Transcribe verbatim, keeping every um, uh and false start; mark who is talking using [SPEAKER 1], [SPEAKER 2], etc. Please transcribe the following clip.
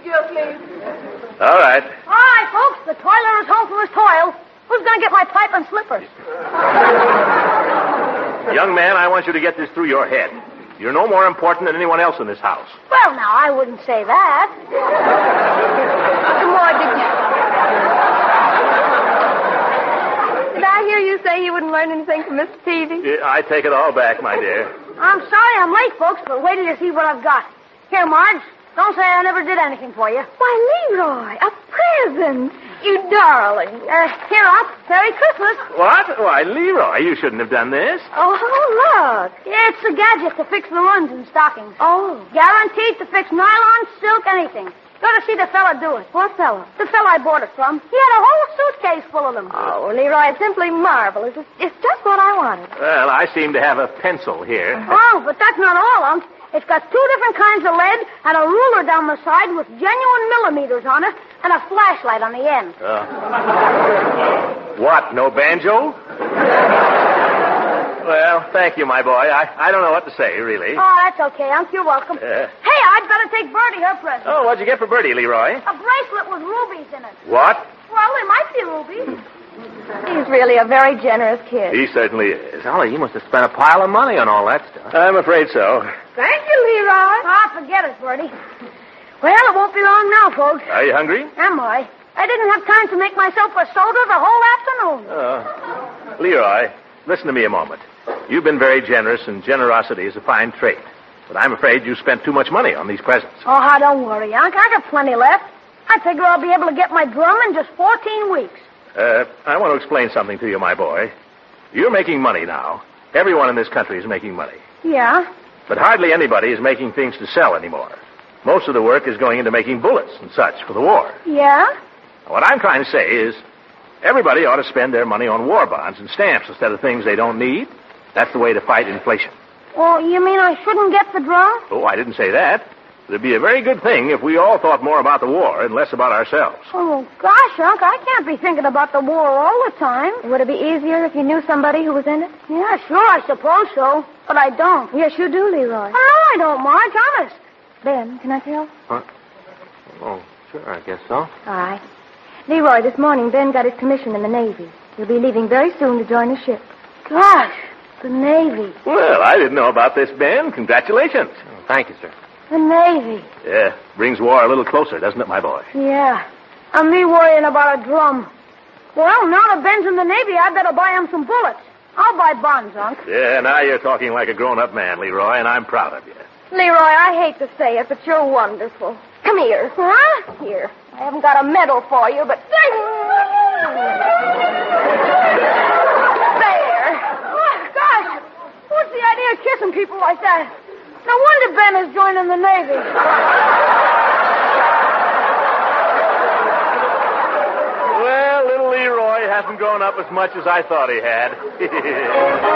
[SPEAKER 1] mixture, please.
[SPEAKER 2] All right.
[SPEAKER 3] All right, folks. The toiler is home from his toil. Who's going to get my pipe and slippers?
[SPEAKER 2] Young man, I want you to get this through your head. You're no more important than anyone else in this house.
[SPEAKER 3] Well, now, I wouldn't say that.
[SPEAKER 1] Lamar, did you... Did I hear you say you wouldn't learn anything from Mister Peavy?
[SPEAKER 2] Yeah, I take it all back, my dear.
[SPEAKER 3] I'm sorry I'm late, folks, but wait till you see what I've got. Here, Marge, don't say I never did anything for you.
[SPEAKER 1] Why, Leroy, a present. You darling.
[SPEAKER 3] Uh, here, Unc. Merry Christmas.
[SPEAKER 2] What? Why, Leroy, you shouldn't have done this.
[SPEAKER 1] Oh, look.
[SPEAKER 3] It's a gadget to fix the runs in stockings.
[SPEAKER 1] Oh.
[SPEAKER 3] Guaranteed to fix nylon, silk, anything. Go to see the fella do it.
[SPEAKER 1] What fella?
[SPEAKER 3] The fella I bought it from. He had a whole suitcase full of them.
[SPEAKER 1] Oh, Leroy, it's simply marvelous. It's, it's just what I wanted.
[SPEAKER 2] Well, I seem to have a pencil here.
[SPEAKER 3] Oh, but that's not all, Unc. It's got two different kinds of lead and a ruler down the side with genuine millimeters on it and a flashlight on the end.
[SPEAKER 2] Uh, what, no banjo? Well, thank you, my boy. I, I don't know what to say, really.
[SPEAKER 3] Oh, that's okay, Unc. You're welcome.
[SPEAKER 2] Uh,
[SPEAKER 3] hey, I'd better take Bertie her present.
[SPEAKER 2] oh, what'd you get for Bertie, Leroy?
[SPEAKER 3] A bracelet with rubies in it.
[SPEAKER 2] What?
[SPEAKER 3] Well, they might be rubies.
[SPEAKER 1] He's really a very generous kid.
[SPEAKER 2] He certainly is.
[SPEAKER 4] Golly, he must have spent a pile of money on all that stuff.
[SPEAKER 2] I'm afraid so.
[SPEAKER 1] Thank you, Leroy.
[SPEAKER 3] Ah, forget it, Bertie. Well, it won't be long now, folks.
[SPEAKER 2] Are you hungry?
[SPEAKER 3] Am I? I didn't have time to make myself a soda the whole afternoon.
[SPEAKER 2] Uh, Leroy, listen to me a moment. You've been very generous, and generosity is a fine trait. But I'm afraid you spent too much money on these presents.
[SPEAKER 3] Oh, ah, don't worry, Unc. I got plenty left. I figure I'll be able to get my drum in just fourteen weeks.
[SPEAKER 2] Uh, I want to explain something to you, my boy. You're making money now. Everyone in this country is making money.
[SPEAKER 3] Yeah?
[SPEAKER 2] But hardly anybody is making things to sell anymore. Most of the work is going into making bullets and such for the war.
[SPEAKER 3] Yeah?
[SPEAKER 2] What I'm trying to say is, everybody ought to spend their money on war bonds and stamps instead of things they don't need. That's the way to fight inflation.
[SPEAKER 3] Oh, you mean I shouldn't get the drum?
[SPEAKER 2] Oh, I didn't say that. It'd be a very good thing if we all thought more about the war and less about ourselves.
[SPEAKER 3] Oh, gosh, Unc, I can't be thinking about the war all the time.
[SPEAKER 1] Would it be easier if you knew somebody who was in it?
[SPEAKER 3] Yeah, sure, I suppose so. But I don't.
[SPEAKER 1] Yes, you do, Leroy.
[SPEAKER 3] Oh, no, I don't, Marge, honest.
[SPEAKER 1] Ben, can I tell?
[SPEAKER 4] Huh? Oh, sure, I guess so.
[SPEAKER 1] All right. Leroy, this morning, Ben got his commission in the Navy. He'll be leaving very soon to join the ship.
[SPEAKER 3] Gosh, the Navy.
[SPEAKER 2] Well, I didn't know about this, Ben. Congratulations.
[SPEAKER 4] Oh, thank you, sir.
[SPEAKER 3] The Navy.
[SPEAKER 2] Yeah, brings war a little closer, doesn't it, my boy?
[SPEAKER 3] Yeah. And me worrying about a drum. Well, now that Ben's in the Navy, I'd better buy him some bullets. I'll buy bonds, Unc.
[SPEAKER 2] Yeah, now you're talking like a grown-up man, Leroy, and I'm proud of you.
[SPEAKER 1] Leroy, I hate to say it, but you're wonderful. Come here.
[SPEAKER 3] Huh?
[SPEAKER 1] Here. I haven't got a medal for you, but... There!
[SPEAKER 3] Oh, gosh. What's the idea of kissing people like that? No wonder Ben is joining the Navy.
[SPEAKER 2] Well, little Leroy hasn't grown up as much as I thought he had.